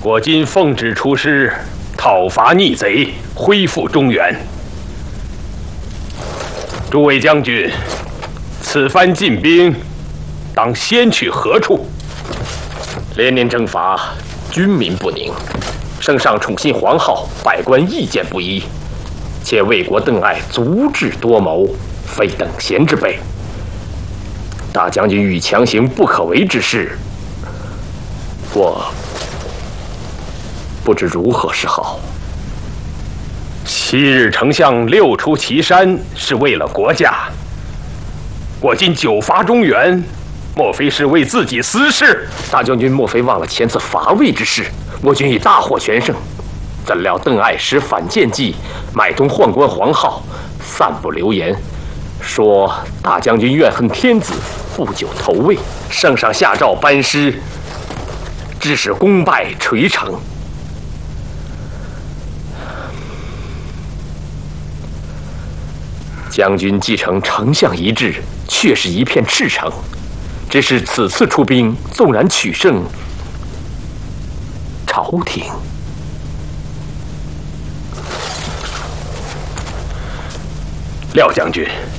我今奉旨出师，讨伐逆贼，恢复中原。诸位将军，此番进兵，当先去何处？ 连年征伐，军民不宁，圣上宠信皇号，百官意见不一，且魏国邓艾足智多谋，非等闲之辈。大将军欲强行不可为之事，我不知如何是好。 昔日丞相六出祁山是为了国家，我今久伐中原，莫非是为自己私事？ 大将军莫非忘了前次伐魏之事？我军已大获全胜，怎料邓艾使反间计，买通宦官黄皓，散布流言，说大将军怨恨天子，不久投魏。圣上下诏班师，致使功败垂成。将军继承丞相遗志，确是一片赤诚。只是此次出兵，纵然取胜，朝廷廖将军，